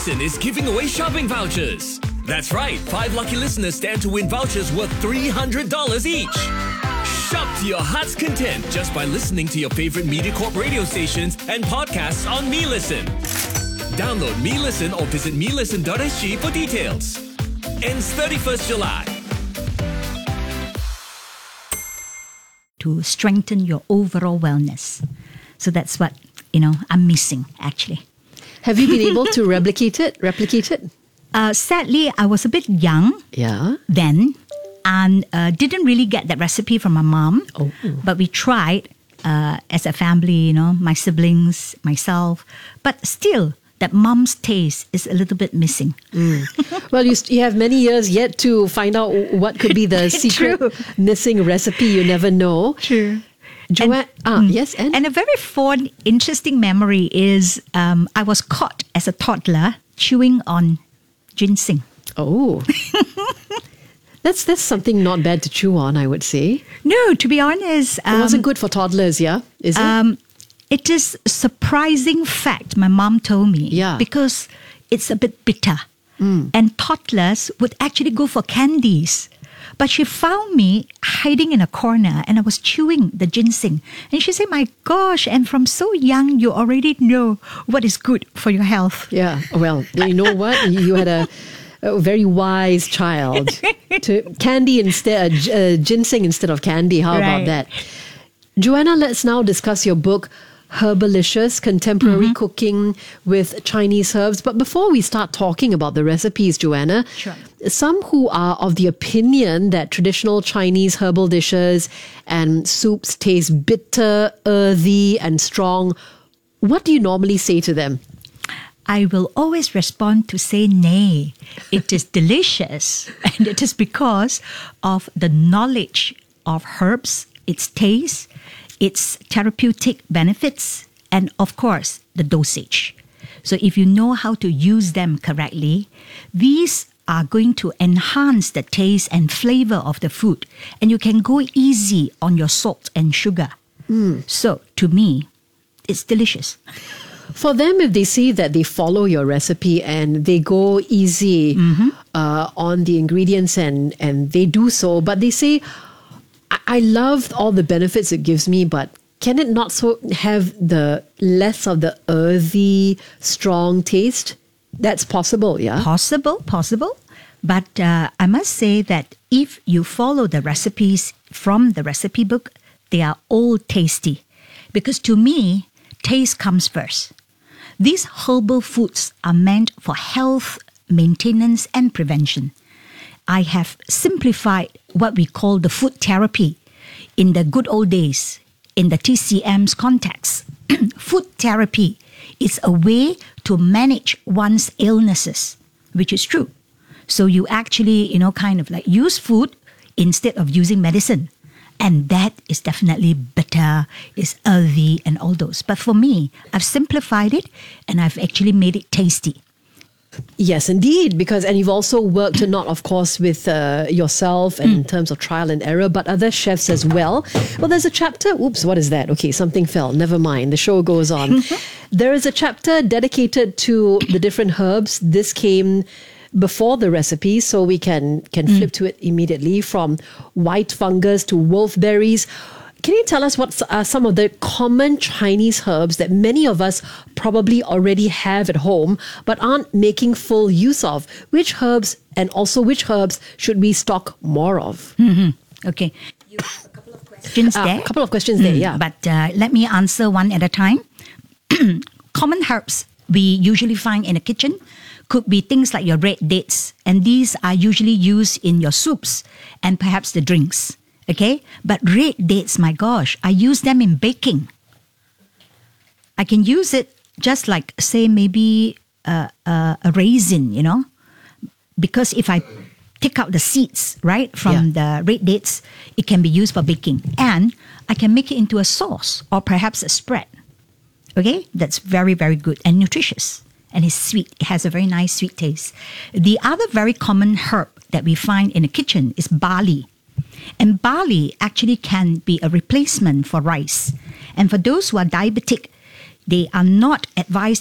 Listen is giving away shopping vouchers. That's right, 5 lucky listeners stand to win vouchers worth $300 each. Shop to your heart's content just by listening to your favorite MediaCorp radio stations and podcasts on MeListen. Download MeListen or visit melisten.sg for details. Ends 31st July. To strengthen your overall wellness. So that's what, I'm missing actually. Have you been able to replicate it? Sadly, I was a bit young then and didn't really get that recipe from my mom. Oh. But we tried as a family, my siblings, myself. But still, that mom's taste is a little bit missing. Well, you have many years yet to find out what could be the secret missing recipe. You never know. True. Joanne, yes, and a very fond, interesting memory is I was caught as a toddler chewing on ginseng. Oh. That's something not bad to chew on, I would say. No, to be honest. It wasn't good for toddlers, yeah? Is it? It is a surprising fact, my mom told me. Yeah. Because it's a bit bitter. And toddlers would actually go for candies. But she found me hiding in a corner and I was chewing the ginseng. And she said, my gosh, and from so young, you already know what is good for your health. Yeah, well, you know what? You had a very wise child. To candy instead, ginseng instead of candy. How about that? Joanna, let's now discuss your book, Herbalicious, Contemporary Cooking with Chinese Herbs. But before we start talking about the recipes, Joanna, some who are of the opinion that traditional Chinese herbal dishes and soups taste bitter, earthy, and strong, what do you normally say to them? I will always respond to say nay. It is delicious, and it is because of the knowledge of herbs, its taste, its therapeutic benefits, and of course, the dosage. So if you know how to use them correctly, these are going to enhance the taste and flavor of the food. And you can go easy on your salt and sugar. So to me, it's delicious. For them, if they see that they follow your recipe and they go easy on the ingredients and they do so, but they say, I love all the benefits it gives me, but can it not so have the less of the earthy, strong taste? That's possible, yeah? Possible. But I must say that if you follow the recipes from the recipe book, they are all tasty. Because to me, taste comes first. These herbal foods are meant for health, maintenance, and prevention. I have simplified what we call the food therapy in the good old days, in the TCM's context. Food therapy is a way to manage one's illnesses, which is true. So you actually, kind of like use food instead of using medicine. And that is definitely bitter, is earthy, and all those. But for me, I've simplified it and I've actually made it tasty. Yes, indeed, and you've also worked not, of course, with yourself and in terms of trial and error, but other chefs as well. Well, there's a chapter, oops, what is that? Okay, something fell, never mind, the show goes on. There is a chapter dedicated to the different herbs. This came before the recipe, so we can flip to it immediately, from white fungus to wolfberries. Can you tell us what are some of the common Chinese herbs that many of us probably already have at home but aren't making full use of? Which herbs should we stock more of? Okay. You have a couple of questions there. A couple of questions there, yeah. But let me answer one at a time. Common herbs we usually find in the kitchen could be things like your red dates. And these are usually used in your soups and perhaps the drinks. Okay, but red dates, my gosh, I use them in baking. I can use it just like, say, maybe a raisin, because if I take out the seeds, right, from the red dates, it can be used for baking. And I can make it into a sauce or perhaps a spread. Okay, that's very, very good and nutritious. And it's sweet. It has a very nice sweet taste. The other very common herb that we find in the kitchen is barley. And barley actually can be a replacement for rice. And for those who are diabetic, they are not advised